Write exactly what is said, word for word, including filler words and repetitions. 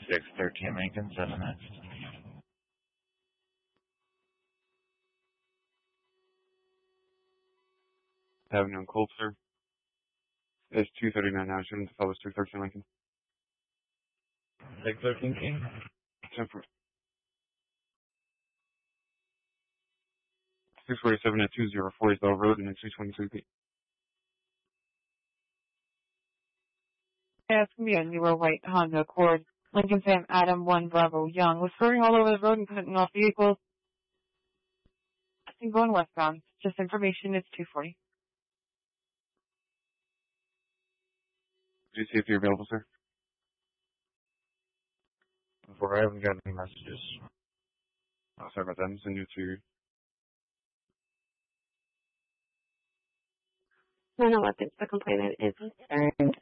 six thirteen Lincoln, seven next. Avenue and Cold, sir. It's two thirty-nine now. Shouldn't the fellow six thirteen Lincoln? six thirteen King. ten for six forty-seven at two oh four East Bell Road and then two twenty-two P. Yeah, it's going to be a newer white Honda Accord. Lincoln Sam Adam one Bravo Young was scurrying all over the road and cutting off vehicles. And going westbound. Just information, it's two forty. Do you see if you're available, sir? Before I haven't got any messages. Oh, sorry about that. I'm sending you to No, no, I think the complainant is concerned